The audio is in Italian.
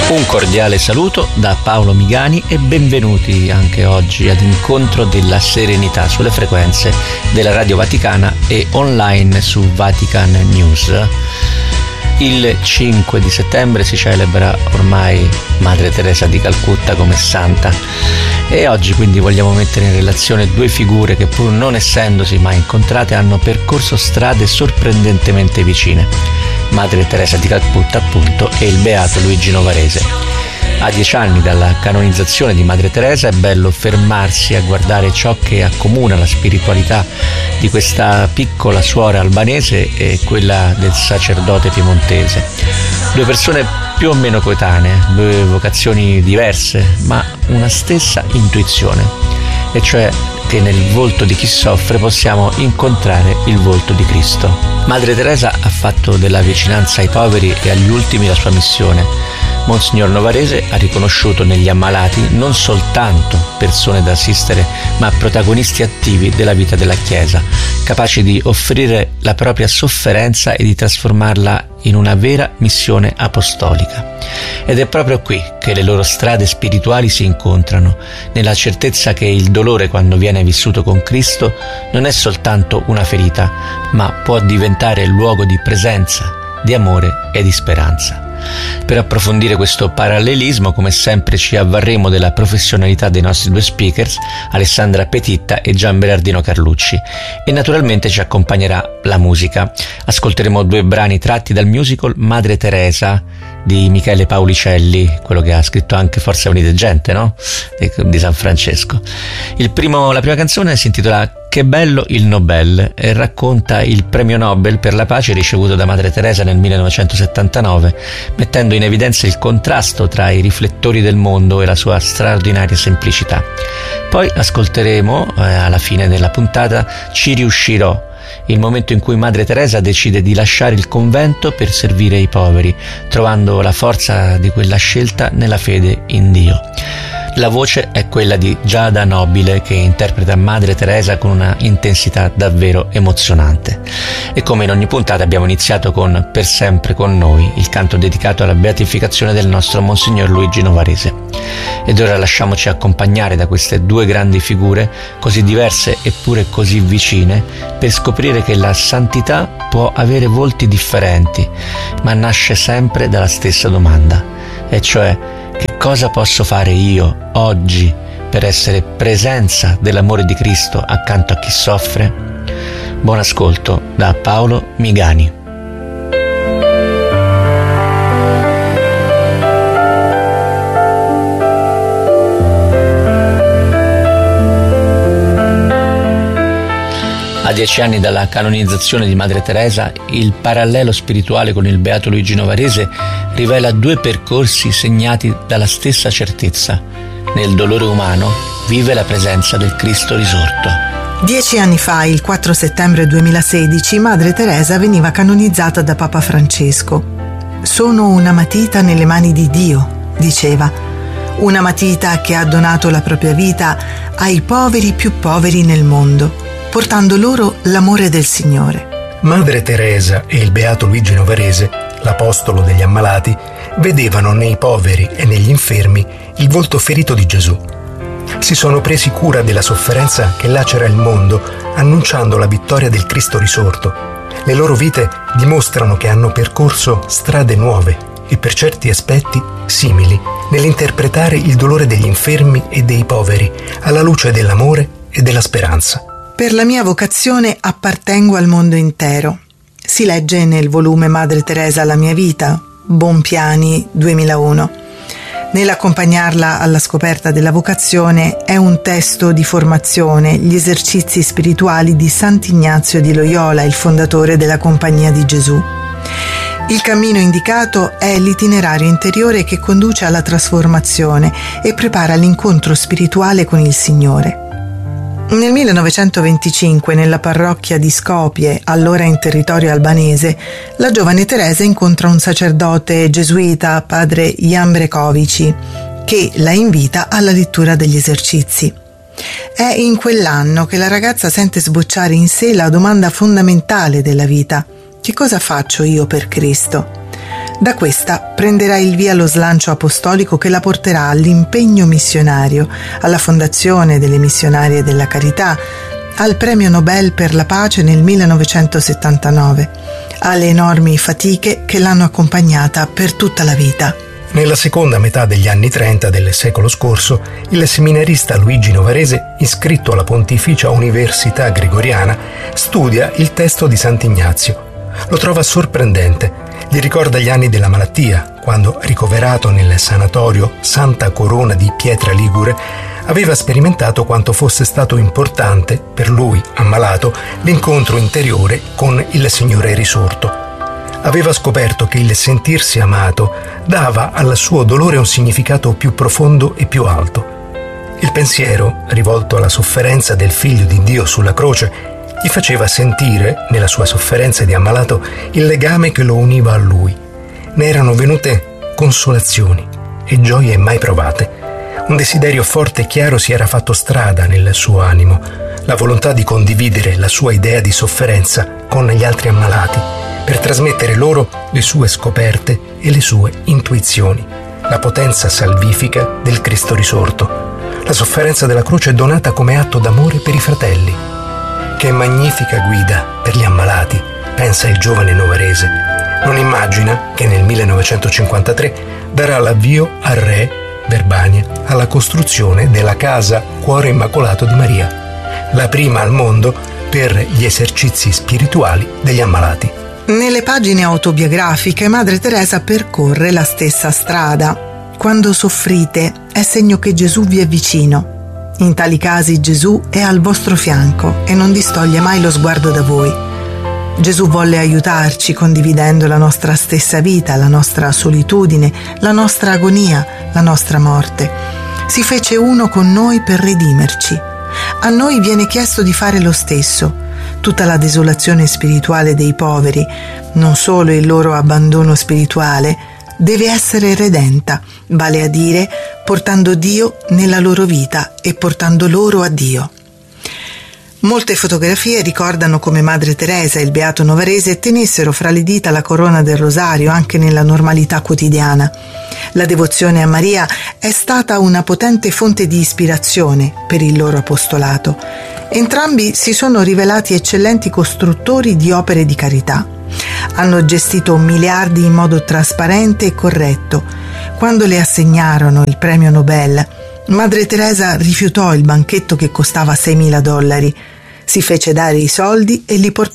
Un cordiale saluto da Paolo Migani e benvenuti anche oggi ad Incontro della Serenità sulle frequenze della Radio Vaticana e online su Vatican News. Il 5 di settembre si celebra ormai Madre Teresa di Calcutta come santa e oggi quindi vogliamo mettere in relazione due figure che, pur non essendosi mai incontrate, hanno percorso strade sorprendentemente vicine: Madre Teresa di Calcutta, appunto, e il beato Luigi Novarese. A 10 anni dalla canonizzazione di Madre Teresa è bello fermarsi a guardare ciò che accomuna la spiritualità di questa piccola suora albanese e quella del sacerdote piemontese. Due persone più o meno coetanee, due vocazioni diverse, ma una stessa intuizione, e cioè che nel volto di chi soffre possiamo incontrare il volto di Cristo. Madre Teresa ha fatto della vicinanza ai poveri e agli ultimi la sua missione. Monsignor Novarese ha riconosciuto negli ammalati non soltanto persone da assistere, ma protagonisti attivi della vita della Chiesa, capaci di offrire la propria sofferenza e di trasformarla in una vera missione apostolica. Ed è proprio qui che le loro strade spirituali si incontrano, nella certezza che il dolore, quando viene vissuto con Cristo, non è soltanto una ferita, ma può diventare luogo di presenza, di amore e di speranza. Per approfondire questo parallelismo, come sempre, ci avvarremo della professionalità dei nostri due speakers, Alessandra Petitta e Gian Berardino Carlucci, e naturalmente ci accompagnerà la musica. Ascolteremo due brani tratti dal musical Madre Teresa di Michele Paulicelli, quello che ha scritto anche Forza Unite Gente, no? Di San Francesco. La prima canzone si intitola Che bello il Nobel e racconta il premio Nobel per la pace ricevuto da Madre Teresa nel 1979, mettendo in evidenza il contrasto tra i riflettori del mondo e la sua straordinaria semplicità. Poi ascolteremo, alla fine della puntata, Ci riuscirò, il momento in cui Madre Teresa decide di lasciare il convento per servire i poveri, trovando la forza di quella scelta nella fede in Dio. La voce è quella di Giada Nobile, che interpreta Madre Teresa con una intensità davvero emozionante. E come in ogni puntata abbiamo iniziato con Per sempre con noi, il canto dedicato alla beatificazione del nostro Monsignor Luigi Novarese. Ed ora lasciamoci accompagnare da queste due grandi figure, così diverse eppure così vicine, per scoprire che la santità può avere volti differenti, ma nasce sempre dalla stessa domanda, e cioè: che cosa posso fare io oggi per essere presenza dell'amore di Cristo accanto a chi soffre? Buon ascolto da Paolo Migani. A 10 anni dalla canonizzazione di Madre Teresa, il parallelo spirituale con il beato Luigi Novarese rivela due percorsi segnati dalla stessa certezza: nel dolore umano vive la presenza del Cristo risorto. 10 anni fa, il 4 settembre 2016, Madre Teresa veniva canonizzata da Papa Francesco. «Sono una matita nelle mani di Dio», diceva, «una matita che ha donato la propria vita ai poveri più poveri nel mondo, portando loro l'amore del Signore». Madre Teresa e il beato Luigi Novarese, l'apostolo degli ammalati, vedevano nei poveri e negli infermi il volto ferito di Gesù. Si sono presi cura della sofferenza che lacera il mondo, annunciando la vittoria del Cristo risorto. Le loro vite dimostrano che hanno percorso strade nuove e per certi aspetti simili nell'interpretare il dolore degli infermi e dei poveri alla luce dell'amore e della speranza. «Per la mia vocazione appartengo al mondo intero», si legge nel volume Madre Teresa la mia vita, Bonpiani 2001. Nell'accompagnarla alla scoperta della vocazione è un testo di formazione, gli esercizi spirituali di Sant'Ignazio di Loyola, il fondatore della Compagnia di Gesù. Il cammino indicato è l'itinerario interiore che conduce alla trasformazione e prepara l'incontro spirituale con il Signore. Nel 1925, nella parrocchia di Skopje, allora in territorio albanese, la giovane Teresa incontra un sacerdote gesuita, padre Jan Brekovici, che la invita alla lettura degli esercizi. È in quell'anno che la ragazza sente sbocciare in sé la domanda fondamentale della vita: che cosa faccio io per Cristo? Da questa prenderà il via lo slancio apostolico che la porterà all'impegno missionario, alla fondazione delle missionarie della carità, al premio Nobel per la pace nel 1979, alle enormi fatiche che l'hanno accompagnata per tutta la vita. Nella seconda metà degli anni 30 del secolo scorso, il seminarista Luigi Novarese, iscritto alla Pontificia Università Gregoriana, studia il testo di Sant'Ignazio. Lo trova sorprendente. Gli ricorda gli anni della malattia, quando, ricoverato nel sanatorio Santa Corona di Pietra Ligure, aveva sperimentato quanto fosse stato importante, per lui, ammalato, l'incontro interiore con il Signore risorto. Aveva scoperto che il sentirsi amato dava al suo dolore un significato più profondo e più alto. Il pensiero, rivolto alla sofferenza del Figlio di Dio sulla croce, gli faceva sentire, nella sua sofferenza di ammalato, il legame che lo univa a lui. Ne erano venute consolazioni e gioie mai provate. Un desiderio forte e chiaro si era fatto strada nel suo animo, la volontà di condividere la sua idea di sofferenza con gli altri ammalati, per trasmettere loro le sue scoperte e le sue intuizioni, la potenza salvifica del Cristo risorto. La sofferenza della croce è donata come atto d'amore per i fratelli. Che magnifica guida per gli ammalati, pensa il giovane Novarese. Non immagina che nel 1953 darà l'avvio al re Verbania alla costruzione della Casa Cuore Immacolato di Maria, la prima al mondo per gli esercizi spirituali degli ammalati. Nelle pagine autobiografiche Madre Teresa percorre la stessa strada. Quando soffrite è segno che Gesù vi è vicino. In tali casi Gesù è al vostro fianco e non distoglie mai lo sguardo da voi. Gesù volle aiutarci condividendo la nostra stessa vita, la nostra solitudine, la nostra agonia, la nostra morte. Si fece uno con noi per redimerci. A noi viene chiesto di fare lo stesso. Tutta la desolazione spirituale dei poveri, non solo il loro abbandono spirituale, deve essere redenta, vale a dire portando Dio nella loro vita e portando loro a Dio. Molte fotografie ricordano come Madre Teresa e il Beato Novarese tenessero fra le dita la corona del rosario anche nella normalità quotidiana. La devozione a Maria è stata una potente fonte di ispirazione per il loro apostolato. Entrambi si sono rivelati eccellenti costruttori di opere di carità. Hanno gestito miliardi in modo trasparente e corretto. Quando le assegnarono il premio Nobel, Madre Teresa rifiutò il banchetto che costava $6.000. Si fece dare i soldi e li portò